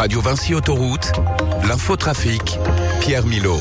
Radio Vinci Autoroute, l'infotrafic, Pierre Milot.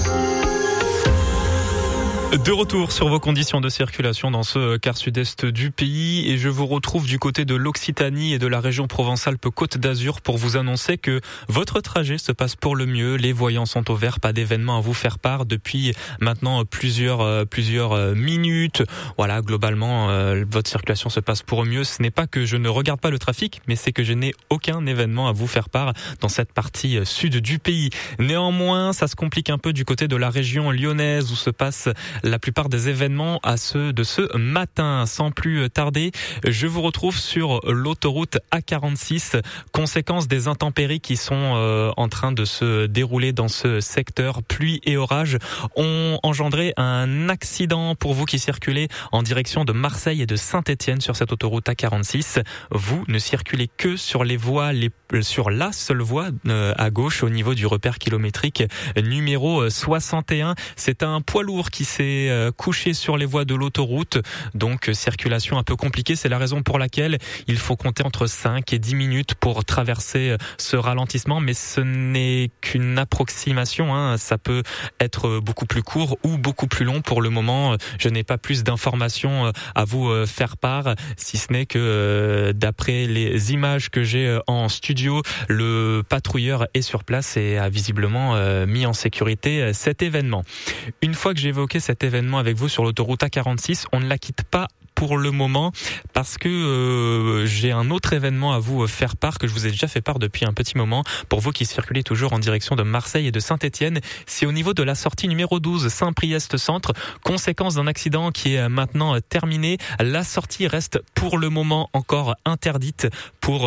De retour sur vos conditions de circulation dans ce quart sud-est du pays et je vous retrouve du côté de l'Occitanie et de la région Provence-Alpes-Côte d'Azur pour vous annoncer que votre trajet se passe pour le mieux. Les voyants sont au vert, pas d'événements à vous faire part depuis maintenant plusieurs minutes. Voilà, globalement, votre circulation se passe pour le mieux. Ce n'est pas que je ne regarde pas le trafic, mais c'est que je n'ai aucun événement à vous faire part dans cette partie sud du pays. Néanmoins, ça se complique un peu du côté de la région lyonnaise où se passe la plupart des événements à ceux de ce matin. Sans plus tarder, je vous retrouve sur l'autoroute A46, conséquence des intempéries qui sont en train de se dérouler dans ce secteur. Pluie et orage ont engendré un accident pour vous qui circulez en direction de Marseille et de Saint-Étienne sur cette autoroute A46. Vous ne circulez que sur les voies, sur la seule voie à gauche au niveau du repère kilométrique numéro 61. C'est un poids lourd qui s'est couché sur les voies de l'autoroute, donc circulation un peu compliquée. C'est la raison pour laquelle il faut compter entre 5 et 10 minutes pour traverser ce ralentissement, mais ce n'est qu'une approximation, ça peut être beaucoup plus court ou beaucoup plus long. Pour le moment, je n'ai pas plus d'informations à vous faire part, si ce n'est que d'après les images que j'ai en studio, le patrouilleur est sur place et a visiblement mis en sécurité cet événement. Une fois que j'ai évoqué cet événement avec vous sur l'autoroute A46, on ne la quitte pas pour le moment parce que j'ai un autre événement à vous faire part que je vous ai déjà fait part depuis un petit moment. Pour vous qui circulez toujours en direction de Marseille et de Saint-Étienne, c'est au niveau de la sortie numéro 12 Saint-Priest Centre, conséquence d'un accident qui est maintenant terminé. La sortie reste pour le moment encore interdite pour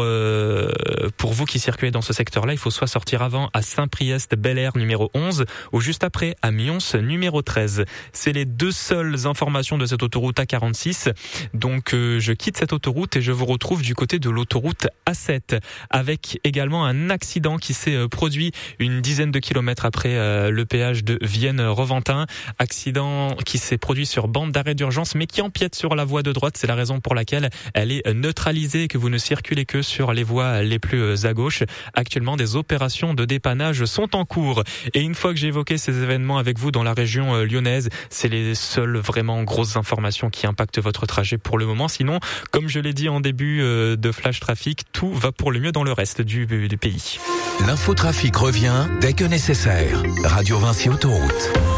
vous qui circulez dans ce secteur-là. Il faut soit sortir avant à Saint-Priest Bel Air numéro 11 ou juste après à Mions numéro 13. C'est les deux seules informations de cette autoroute A46. Donc je quitte cette autoroute et je vous retrouve du côté de l'autoroute A7 avec également un accident qui s'est produit une dizaine de kilomètres après le péage de Vienne-Reventin. Accident qui s'est produit sur bande d'arrêt d'urgence mais qui empiète sur la voie de droite. C'est la raison pour laquelle elle est neutralisée et que vous ne circulez que sur les voies les plus à gauche. Actuellement, des opérations de dépannage sont en cours. Et une fois que j'ai évoqué ces événements avec vous dans la région lyonnaise, c'est les seules vraiment grosses informations qui impactent votre trajet pour le moment. Sinon, comme je l'ai dit en début de Flash Trafic, tout va pour le mieux dans le reste du pays. L'infotrafic revient dès que nécessaire. Radio Vinci Autoroute.